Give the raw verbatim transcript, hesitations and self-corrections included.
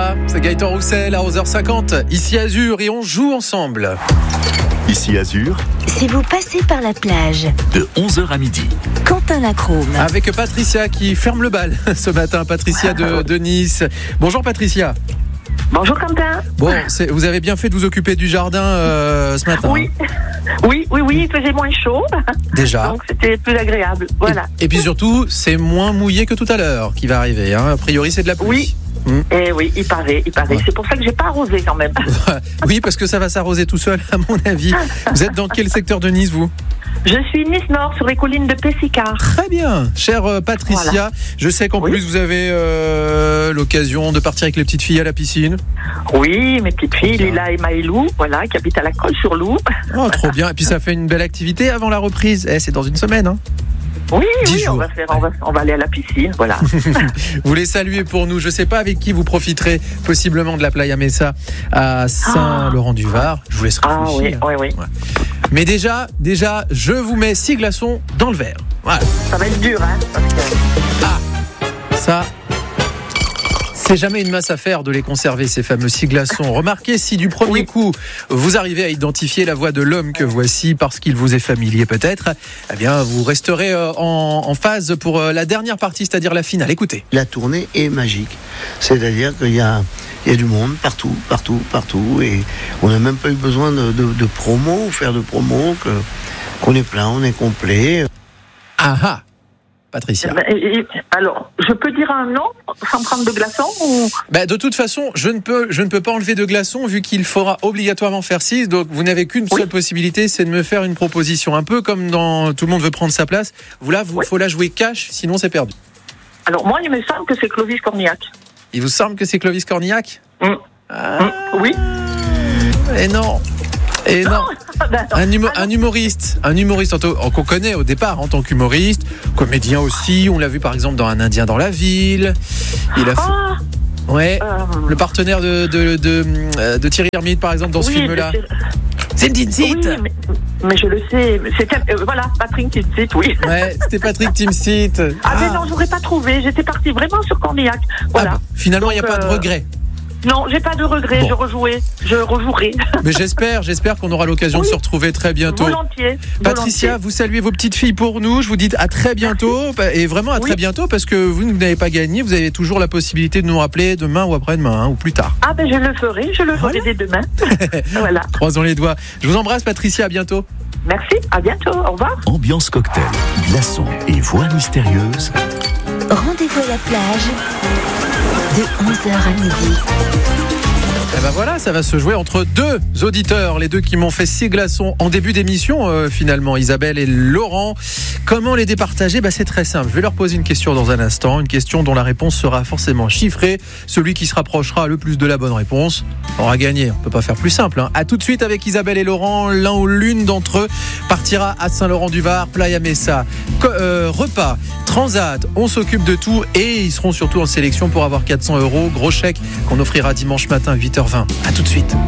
Messa, c'est Gaëtan Roussel à onze heures cinquante, ici Azur, et on joue ensemble. Ici Azur, Si vous passez par la plage, de onze heures à midi. Quentin Lacrome. Avec Patricia qui ferme le bal ce matin, Patricia de, de Nice. Bonjour Patricia. Bonjour Quentin. Bon, c'est, vous avez bien fait de vous occuper du jardin euh, ce matin. Oui, oui, oui, oui, il faisait moins chaud. Déjà. Donc c'était plus agréable. Voilà. Et, et puis surtout, c'est moins mouillé que tout à l'heure qui va arriver. Hein. A priori, c'est de la pluie. Oui. Mmh. Et oui, il paraît, il paraît. Ouais. C'est pour ça que j'ai pas arrosé quand même. Oui, parce que ça va s'arroser tout seul, à mon avis. Vous êtes dans quel secteur de Nice, vous ? Je suis Nice Nord, sur les collines de Pessicard. Très bien, chère euh, Patricia. Voilà. Je sais qu'en Oui. plus, vous avez euh, l'occasion de partir avec les petites filles à la piscine. Oui, mes petites filles, Bien. Lila et Maëlou, voilà, qui habitent à la Colle-sur-Loup. Oh, trop bien. Et puis, ça fait une belle activité avant la reprise. Eh, c'est dans une semaine, hein. Oui, Dix oui, on jours. va faire, on va, on va aller à la piscine, voilà. Vous les saluez pour nous. Je ne sais pas avec qui vous profiterez possiblement de la Playa Messa à Saint-Laurent-du-Var. Je vous laisse Ah oui, réfléchir. oui, oui. Ouais. Mais déjà, déjà, je vous mets six glaçons dans le verre. Voilà. Ça va être dur, hein, parce que... Ça, c'est jamais une masse à faire de les conserver, ces fameux six glaçons. Remarquez si du premier Oui. coup, vous arrivez à identifier la voix de l'homme que voici, parce qu'il vous est familier peut-être, eh bien, vous resterez euh, en, en phase pour euh, la dernière partie, c'est-à-dire la finale. Écoutez. La tournée est magique. C'est-à-dire qu'il y a, il y a du monde partout, partout, partout. Et on n'a même pas eu besoin de, de, de promo, faire de promo, que, qu'on est plein, on est complet. Ah ah, Patricia. Ben, et- et- alors, je peux dire un nom sans prendre de glaçons ou... Bah, de toute façon, je ne, peux, je ne peux pas enlever de glaçons vu qu'il faudra obligatoirement faire six. Donc, vous n'avez qu'une Oui. seule possibilité, c'est de me faire une proposition. Un peu comme dans Tout le monde veut prendre sa place. Vous là, il Oui. faut la jouer cash, sinon c'est perdu. Alors, moi, il me semble que c'est Clovis Cornillac. Il vous semble que c'est Clovis Cornillac ? Mm. Ah, Mm. Oui. Et non. Et non. Ben, Un, humo- ah non. un humoriste, un humoriste en tant- qu'on connaît au départ en tant qu'humoriste, comédien aussi. On l'a vu par exemple dans Un Indien dans la ville. Il a fait, Ah, ouais, euh, le partenaire de de, de, euh, de Thierry Lhermitte par exemple dans ce oui, film-là. mais C'est une petite c'est- site. Oui, mais, mais je le sais. C'était, euh, voilà, Patrick Timsit, oui. Ouais, c'était Patrick Timsit. Ah, mais non, j'aurais pas trouvé. J'étais partie vraiment sur Cornillac. Voilà. Ah, bah, finalement, il n'y a Donc, pas de euh, regret. Non, j'ai pas de regret. Bon. Je rejouais. Je rejouerai. Mais j'espère, j'espère qu'on aura l'occasion Oui. de se retrouver très bientôt. Volontiers. Patricia, volontiers. vous saluez vos petites filles pour nous. Je vous dis à très bientôt. Et vraiment à très Oui. bientôt parce que vous n'avez pas gagné. Vous avez toujours la possibilité de nous rappeler demain ou après-demain hein, ou plus tard. Ah, ben je le ferai. Je le ferai Voilà. dès demain. Voilà. Croisons les doigts. Je vous embrasse, Patricia. À bientôt. Merci. À bientôt. Au revoir. Ambiance cocktail, glaçons et voix mystérieuse. Rendez-vous à la plage de onze heures à midi. Et ben voilà, ça va se jouer entre deux auditeurs, les deux qui m'ont fait six glaçons en début d'émission euh, finalement, Isabelle et Laurent. Comment les départager ? Ben, c'est très simple. Je vais leur poser une question dans un instant, une question dont la réponse sera forcément chiffrée. Celui qui se rapprochera le plus de la bonne réponse aura gagné. On peut pas faire plus simple. Hein. À tout de suite avec Isabelle et Laurent. L'un ou l'une d'entre eux partira à Saint-Laurent-du-Var, Playa Messa. Co- euh, repas, transat, on s'occupe de tout et ils seront surtout en sélection pour avoir quatre cents euros. Gros chèque qu'on offrira dimanche matin huit heures vingt. À tout de suite.